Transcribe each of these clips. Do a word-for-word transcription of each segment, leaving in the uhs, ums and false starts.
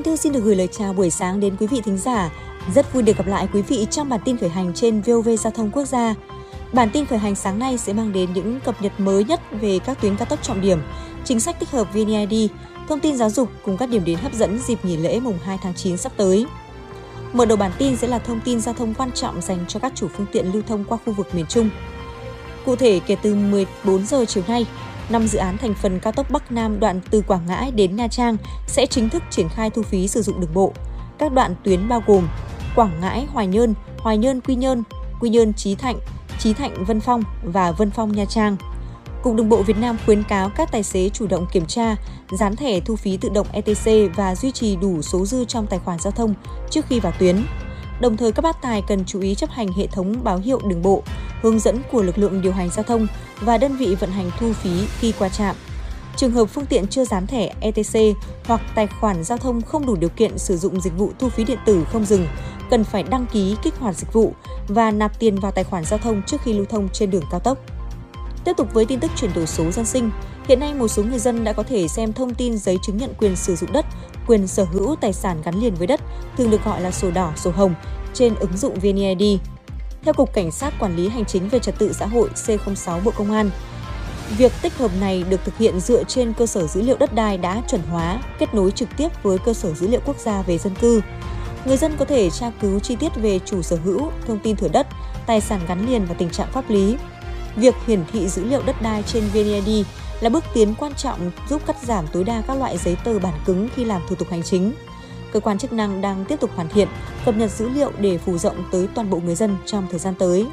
Thanh Thư xin được gửi lời chào buổi sáng đến quý vị thính giả. Rất vui được gặp lại quý vị trong bản tin khởi hành trên vê o vê Giao thông Quốc gia. Bản tin khởi hành sáng nay sẽ mang đến những cập nhật mới nhất về các tuyến cao tốc trọng điểm, chính sách tích hợp vê en e i đê, thông tin giáo dục cùng các điểm đến hấp dẫn dịp nghỉ lễ mùng hai tháng chín sắp tới. Mở đầu bản tin sẽ là thông tin giao thông quan trọng dành cho các chủ phương tiện lưu thông qua khu vực miền Trung. Cụ thể, kể từ mười bốn giờ chiều nay, năm dự án thành phần cao tốc Bắc Nam đoạn từ Quảng Ngãi đến Nha Trang sẽ chính thức triển khai thu phí sử dụng đường bộ. Các đoạn tuyến bao gồm Quảng Ngãi Hoài Nhơn, Hoài Nhơn Quy Nhơn, Quy Nhơn Chí Thạnh, Chí Thạnh Vân Phong và Vân Phong Nha Trang. Cục Đường bộ Việt Nam khuyến cáo các tài xế chủ động kiểm tra, dán thẻ thu phí tự động e tê xê và duy trì đủ số dư trong tài khoản giao thông trước khi vào tuyến. Đồng thời các bác tài cần chú ý chấp hành hệ thống báo hiệu đường bộ, hướng dẫn của lực lượng điều hành giao thông và đơn vị vận hành thu phí khi qua trạm. Trường hợp phương tiện chưa dán thẻ e tê xê hoặc tài khoản giao thông không đủ điều kiện sử dụng dịch vụ thu phí điện tử không dừng, cần phải đăng ký kích hoạt dịch vụ và nạp tiền vào tài khoản giao thông trước khi lưu thông trên đường cao tốc. Tiếp tục với tin tức chuyển đổi số dân sinh, hiện nay một số người dân đã có thể xem thông tin giấy chứng nhận quyền sử dụng đất, quyền sở hữu tài sản gắn liền với đất, thường được gọi là sổ đỏ, sổ hồng, trên ứng dụng vê en e i đê. Theo Cục Cảnh sát Quản lý Hành chính về Trật tự xã hội C không sáu Bộ Công an, việc tích hợp này được thực hiện dựa trên cơ sở dữ liệu đất đai đã chuẩn hóa, kết nối trực tiếp với cơ sở dữ liệu quốc gia về dân cư. Người dân có thể tra cứu chi tiết về chủ sở hữu, thông tin thửa đất, tài sản gắn liền và tình trạng pháp lý. Việc hiển thị dữ liệu đất đai trên vê en e i đê là bước tiến quan trọng giúp cắt giảm tối đa các loại giấy tờ bản cứng khi làm thủ tục hành chính. Cơ quan chức năng đang tiếp tục hoàn thiện, cập nhật dữ liệu để phủ rộng tới toàn bộ người dân trong thời gian tới.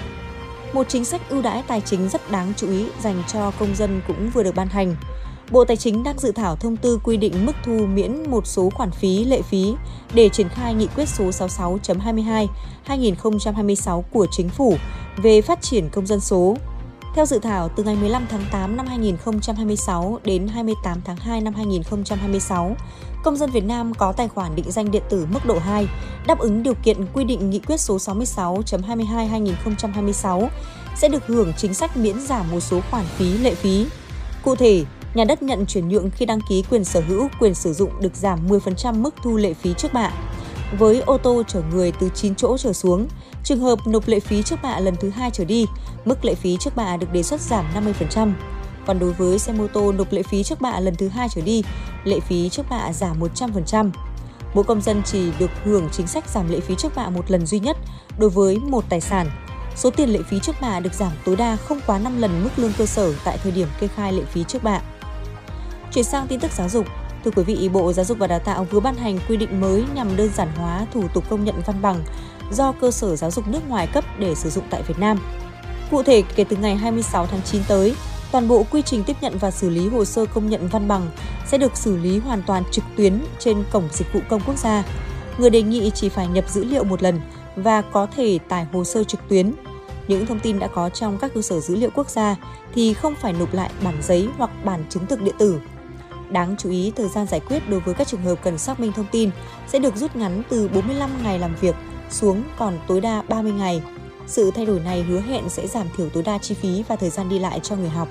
Một chính sách ưu đãi tài chính rất đáng chú ý dành cho công dân cũng vừa được ban hành. Bộ Tài chính đang dự thảo thông tư quy định mức thu miễn một số khoản phí, lệ phí để triển khai nghị quyết số sáu mươi sáu chấm hai mươi hai trên hai nghìn không trăm hai mươi sáu của Chính phủ về phát triển công dân số. Theo dự thảo, từ ngày mười lăm tháng tám năm hai nghìn không trăm hai mươi sáu đến hai mươi tám tháng hai năm hai nghìn không trăm hai mươi sáu, công dân Việt Nam có tài khoản định danh điện tử mức độ hai, đáp ứng điều kiện quy định nghị quyết số sáu mươi sáu chấm hai mươi hai trên hai nghìn không trăm hai mươi sáu sẽ được hưởng chính sách miễn giảm một số khoản phí, lệ phí. Cụ thể, nhà đất nhận chuyển nhượng khi đăng ký quyền sở hữu, quyền sử dụng được giảm mười phần trăm mức thu lệ phí trước bạ. Với ô tô chở người từ chín chỗ trở xuống, trường hợp nộp lệ phí trước bạ lần thứ hai trở đi, mức lệ phí trước bạ được đề xuất giảm năm mươi phần trăm. Còn đối với xe mô tô nộp lệ phí trước bạ lần thứ hai trở đi, lệ phí trước bạ giảm một trăm phần trăm. Mỗi công dân chỉ được hưởng chính sách giảm lệ phí trước bạ một lần duy nhất đối với một tài sản. Số tiền lệ phí trước bạ được giảm tối đa không quá năm lần mức lương cơ sở tại thời điểm kê khai lệ phí trước bạ. Chuyển sang tin tức giáo dục. Thưa quý vị, Bộ Giáo dục và Đào tạo vừa ban hành quy định mới nhằm đơn giản hóa thủ tục công nhận văn bằng do cơ sở giáo dục nước ngoài cấp để sử dụng tại Việt Nam. Cụ thể, kể từ ngày hai mươi sáu tháng chín tới, toàn bộ quy trình tiếp nhận và xử lý hồ sơ công nhận văn bằng sẽ được xử lý hoàn toàn trực tuyến trên Cổng Dịch vụ Công Quốc gia. Người đề nghị chỉ phải nhập dữ liệu một lần và có thể tải hồ sơ trực tuyến. Những thông tin đã có trong các cơ sở dữ liệu quốc gia thì không phải nộp lại bản giấy hoặc bản chứng thực điện tử. Đáng chú ý, thời gian giải quyết đối với các trường hợp cần xác minh thông tin sẽ được rút ngắn từ bốn mươi lăm ngày làm việc xuống còn tối đa ba mươi ngày. Sự thay đổi này hứa hẹn sẽ giảm thiểu tối đa chi phí và thời gian đi lại cho người học.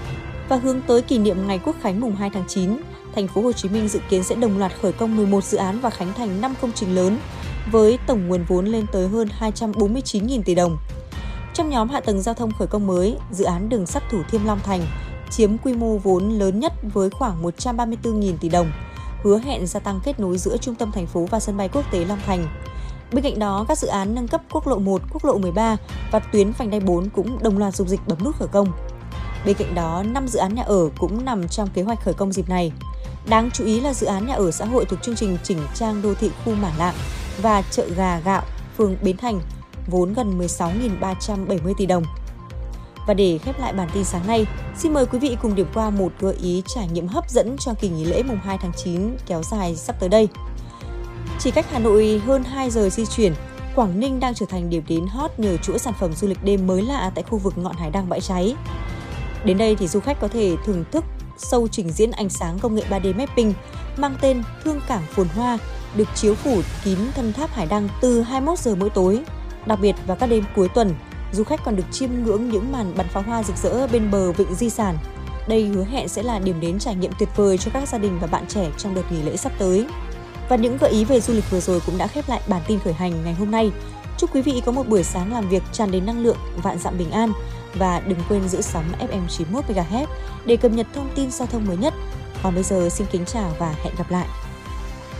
Và hướng tới kỷ niệm ngày Quốc khánh mùng hai tháng chín, thành phố Hồ Chí Minh dự kiến sẽ đồng loạt khởi công mười một dự án và khánh thành năm công trình lớn với tổng nguồn vốn lên tới hơn hai trăm bốn mươi chín nghìn tỷ đồng. Trong nhóm hạ tầng giao thông khởi công mới, dự án đường sắt Thủ Thiêm Long Thành chiếm quy mô vốn lớn nhất với khoảng một trăm ba mươi tư nghìn tỷ đồng, hứa hẹn gia tăng kết nối giữa trung tâm thành phố và sân bay quốc tế Long Thành. Bên cạnh đó, các dự án nâng cấp quốc lộ một, quốc lộ mười ba và tuyến vành đai bốn cũng đồng loạt dục dịch bấm nút khởi công. Bên cạnh đó, năm dự án nhà ở cũng nằm trong kế hoạch khởi công dịp này. Đáng chú ý là dự án nhà ở xã hội thuộc chương trình chỉnh trang đô thị khu Mả Lạng và chợ Gà Gạo, phường Bến Thành, vốn gần mười sáu nghìn ba trăm bảy mươi tỷ đồng. Và để khép lại bản tin sáng nay, xin mời quý vị cùng điểm qua một gợi ý trải nghiệm hấp dẫn cho kỳ nghỉ lễ mùng hai tháng chín kéo dài sắp tới đây. Chỉ cách Hà Nội hơn hai giờ di chuyển, Quảng Ninh đang trở thành điểm đến hot nhờ chuỗi sản phẩm du lịch đêm mới lạ tại khu vực ngọn hải đăng Bãi Cháy. Đến đây thì du khách có thể thưởng thức show trình diễn ánh sáng công nghệ ba D mapping mang tên Thương Cảng Phồn Hoa, được chiếu phủ kín thân tháp hải đăng từ hai mươi mốt giờ mỗi tối. Đặc biệt vào các đêm cuối tuần, du khách còn được chiêm ngưỡng những màn bắn pháo hoa rực rỡ bên bờ vịnh di sản. Đây hứa hẹn sẽ là điểm đến trải nghiệm tuyệt vời cho các gia đình và bạn trẻ trong đợt nghỉ lễ sắp tới. Và những gợi ý về du lịch vừa rồi cũng đã khép lại bản tin khởi hành ngày hôm nay. Chúc quý vị có một buổi sáng làm việc tràn đầy năng lượng, vạn dặm bình an. Và đừng quên giữ sóng ép em chín mươi mốt mê ga héc để cập nhật thông tin giao thông mới nhất. Còn bây giờ xin kính chào và hẹn gặp lại.